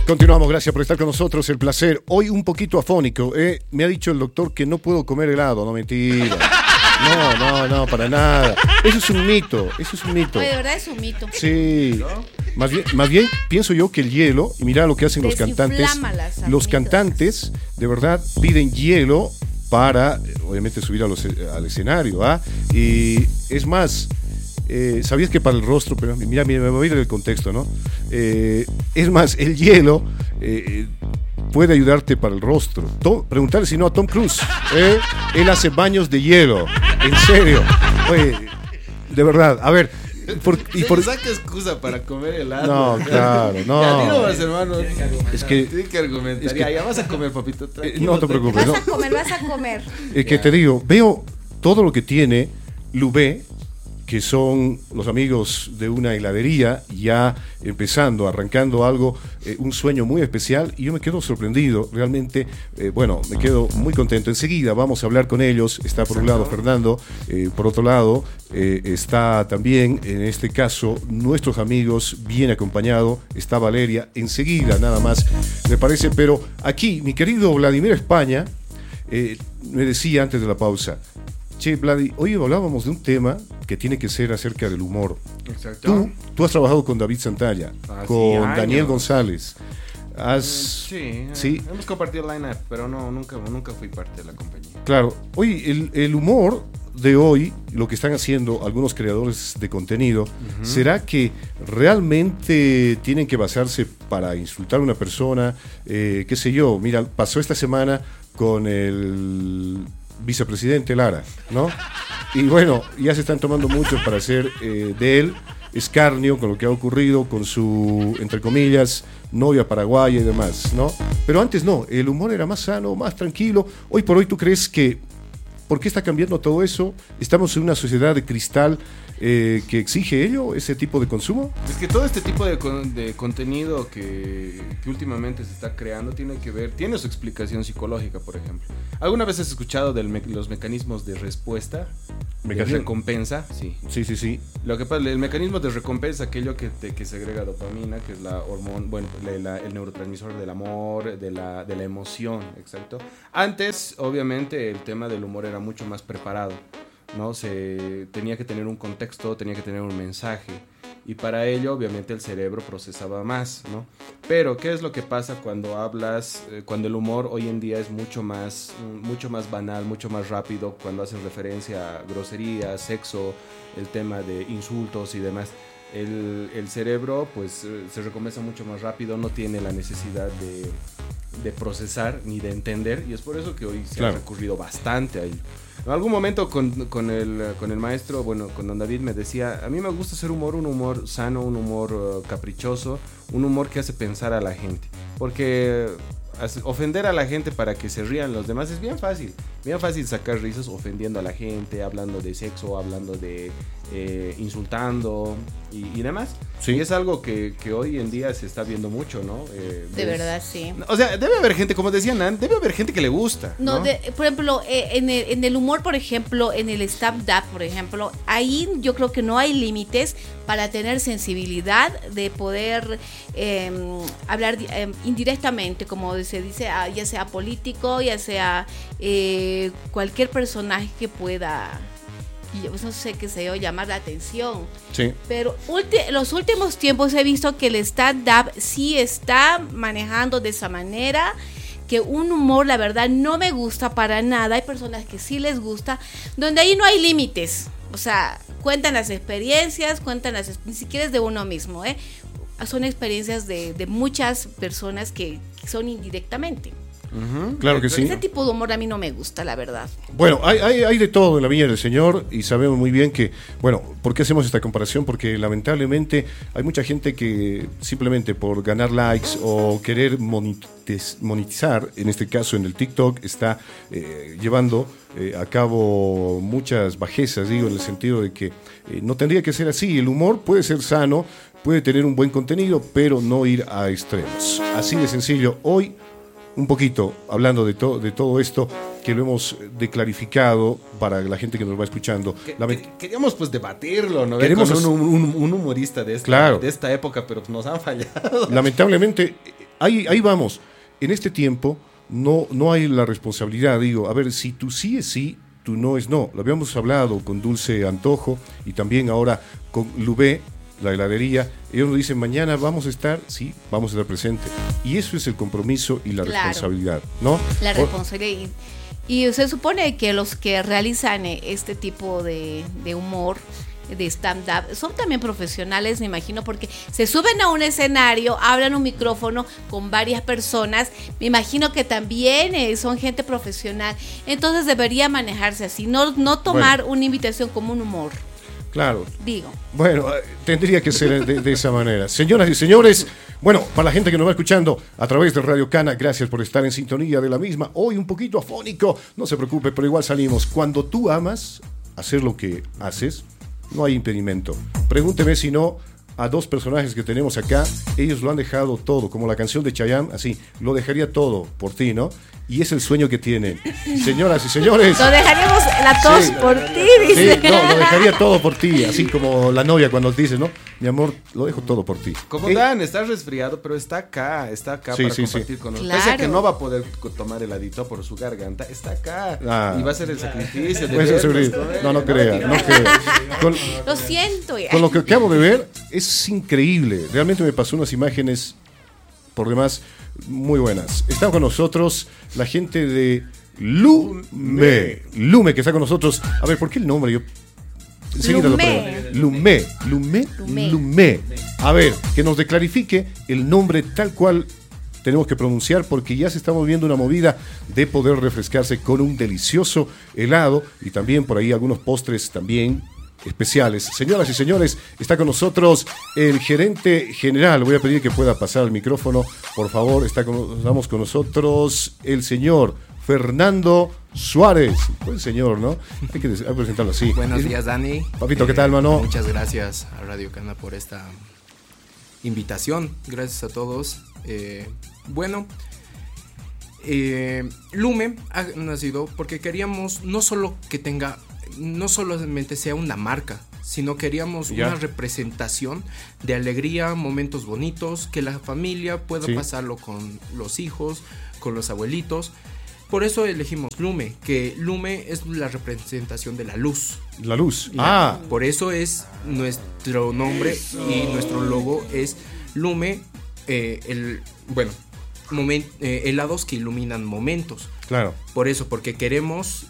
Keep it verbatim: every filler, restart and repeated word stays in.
Continuamos, gracias por estar con nosotros, el placer. Hoy un poquito afónico, ¿eh? Me ha dicho el doctor que no puedo comer helado, no mentira. No, no, no, para nada. Eso es un mito, eso es un mito. Oye, de verdad es un mito. Sí, ¿no? más bien, más bien pienso yo que el hielo, y mira lo que hacen los cantantes. Los cantantes de verdad piden hielo para, obviamente, subir a los, al escenario, ¿ah? Y es más, eh, ¿sabías que para el rostro, pero mira, mira, me voy a ir del contexto, ¿no? Eh, es más, el hielo eh, puede ayudarte para el rostro. Tom, preguntarle si no a Tom Cruise, ¿eh? Él hace baños de hielo, en serio. Oye, de verdad, a ver. Por, y por... saca excusa para comer helado. No, claro, no. Ya, dilo más, hermano. Es que tiene que argumentar. Es que, ya, ya vas a comer, papito. Eh, no te preocupes. Vas no. a comer, vas a comer. Es que te digo, veo todo lo que tiene Lubé, que son los amigos de una heladería, ya empezando, arrancando algo, eh, un sueño muy especial, y yo me quedo sorprendido, realmente, eh, bueno, me quedo muy contento. Enseguida vamos a hablar con ellos. Está por un lado Fernando, eh, por otro lado eh, está también, en este caso, nuestros amigos, bien acompañado, está Valeria, enseguida nada más, me parece. Pero aquí, mi querido Vladimir España, eh, me decía antes de la pausa, che, Vladi, hoy hablábamos de un tema que tiene que ser acerca del humor. Exacto. Tú, tú has trabajado con David Santalla, Así con años. Daniel González. Has, sí, sí, hemos compartido line-up, pero no, nunca, nunca fui parte de la compañía. Claro. Oye, el, el humor de hoy, lo que están haciendo algunos creadores de contenido, uh-huh. ¿será que realmente tienen que basarse para insultar a una persona? Eh, qué sé yo, mira, pasó esta semana con el vicepresidente Lara, ¿no? Y bueno, ya se están tomando mucho para hacer eh, de él escarnio con lo que ha ocurrido con su, entre comillas, novia paraguaya y demás, ¿no? Pero antes no, el humor era más sano, más tranquilo. Hoy por hoy, ¿tú crees que por qué está cambiando todo eso? ¿Estamos en una sociedad de cristal eh, que exige ello, ese tipo de consumo? Es que todo este tipo de, con, de contenido que, que últimamente se está creando tiene que ver, tiene su explicación psicológica, por ejemplo. ¿Alguna vez has escuchado de me, los mecanismos de respuesta? De recompensa, sí. Sí, sí, sí. Lo que pasa, el mecanismo de recompensa, aquello que, te, que segrega dopamina, que es la hormona, bueno, la, la, el neurotransmisor del amor, de la, de la emoción, exacto. Antes, obviamente, el tema del humor era mucho más preparado, ¿no? Se tenía que tener un contexto, tenía que tener un mensaje, y para ello obviamente el cerebro procesaba más, ¿no? Pero ¿qué es lo que pasa cuando hablas, eh, cuando el humor hoy en día es mucho más, mucho más banal, mucho más rápido, cuando haces referencia a groserías, sexo, el tema de insultos y demás? El, el cerebro pues eh, se recompensa mucho más rápido, no tiene la necesidad de, de procesar ni de entender, y es por eso que hoy se claro. ha recurrido bastante a ello. En algún momento con, con, el, con el maestro, bueno, con don David me decía, a mí me gusta hacer humor, un humor sano, un humor uh, caprichoso, un humor que hace pensar a la gente, porque ofender a la gente para que se rían los demás es bien fácil, bien fácil sacar risas ofendiendo a la gente, hablando de sexo, hablando de eh, insultando y, y demás. Sí. Y es algo que, que hoy en día se está viendo mucho, ¿no? Eh, de ves, verdad, sí. O sea, debe haber gente, como decían Nan, debe haber gente que le gusta. No, ¿no? De, por ejemplo, eh, en, el, en el humor, por ejemplo, en el stand-up, por ejemplo, ahí yo creo que no hay límites para tener sensibilidad de poder eh, hablar eh, indirectamente, como se dice, ya sea político, ya sea eh, cualquier personaje que pueda, no sé qué sé yo, llamar la atención. Sí. Pero ulti- los últimos tiempos he visto que el stand-up sí está manejando de esa manera, que un humor, la verdad, no me gusta para nada. Hay personas que sí les gusta, donde ahí no hay límites. O sea, cuentan las experiencias, cuentan las, ni siquiera es de uno mismo, ¿eh? Son experiencias de, de muchas personas que, que son indirectamente. Uh-huh. Claro que sí. Ese tipo de humor a mí no me gusta, la verdad. Bueno, hay, hay, hay de todo en la viña del Señor, y sabemos muy bien que, bueno, ¿por qué hacemos esta comparación? Porque lamentablemente hay mucha gente que simplemente por ganar likes o querer monetiz, monetizar, en este caso en el TikTok, está eh, llevando eh, a cabo muchas bajezas, digo, en el sentido de que eh, no tendría que ser así. El humor puede ser sano, puede tener un buen contenido, pero no ir a extremos. Así de sencillo. Hoy, un poquito hablando de, to- de todo esto, que lo hemos declarificado para la gente que nos va escuchando. Que, Lament- que, queríamos pues debatirlo, ¿no? Queremos con un, un, un humorista de esta, claro. de esta época, pero nos han fallado. Lamentablemente, ahí, ahí vamos. En este tiempo no, no hay la responsabilidad, digo, a ver, si tu sí es sí, tu no es no. Lo habíamos hablado con Dulce Antojo y también ahora con Lubé, la heladería. Ellos nos dicen, mañana vamos a estar, sí, vamos a estar presentes. Y eso es el compromiso y la Claro. responsabilidad, ¿no? La Por- responsabilidad. Y, y se supone que los que realizan eh, este tipo de, de humor, de stand-up, son también profesionales, me imagino, porque se suben a un escenario, hablan un micrófono con varias personas, me imagino que también eh, son gente profesional, entonces debería manejarse así, no, no tomar Bueno. una invitación como un humor, Claro. digo. Bueno, eh, tendría que ser de, de esa manera. Señoras y señores, bueno, para la gente que nos va escuchando a través de Radio Cana, gracias por estar en sintonía de la misma. Hoy un poquito afónico, no se preocupe, pero igual salimos. Cuando tú amas hacer lo que haces, no hay impedimento. Pregúnteme si no a dos personajes que tenemos acá, ellos lo han dejado todo, como la canción de Chayanne, así, lo dejaría todo por ti, ¿no? Y es el sueño que tienen. Señoras y señores. Lo dejaríamos la tos Sí. por ti, Sí, dice. no, lo dejaría todo por ti, así como la novia cuando dice, ¿no? Mi amor, lo dejo todo por ti. Como Eh, Dan, está resfriado, pero está acá, está acá Sí, para sí, compartir sí. con nosotros. Claro. Pese a que no va a poder co- tomar heladito por su garganta, está acá. Ah. Y va a ser el sacrificio de puede ser vernos seguro. con él. No, no crea, no crea. Con, Lo siento. ya. con lo que acabo de ver, es increíble. Realmente me pasó unas imágenes, por demás, muy buenas. Están con nosotros la gente de Lume. Lume, que está con nosotros. A ver, ¿por qué el nombre? Yo enseguida lo Lume. pregunto. Lume. Lume. Lume. Lume. A ver, que nos declarifique el nombre tal cual tenemos que pronunciar, porque ya se está moviendo una movida de poder refrescarse con un delicioso helado y también por ahí algunos postres también especiales. Señoras y señores, está con nosotros el gerente general. Voy a pedir que pueda pasar al micrófono, por favor. Está con, estamos con nosotros el señor Fernando Suárez. Buen señor, ¿no? Hay que, hay que presentarlo así. Buenos días, Dani. Papito, ¿qué tal, hermano? Muchas gracias a Radio Cana por esta invitación. Gracias a todos. Eh, bueno, eh, Lume ha nacido porque queríamos no solo que tenga, no solamente sea una marca, sino queríamos Ya. una representación de alegría, momentos bonitos, que la familia pueda Sí. pasarlo con los hijos, con los abuelitos. Por eso elegimos Lume, que Lume es la representación de la luz. La luz. La- Ah, Por eso es nuestro nombre y nuestro logo es Lume, eh, el, bueno, momen- eh, helados que iluminan momentos. claro. Por eso, porque queremos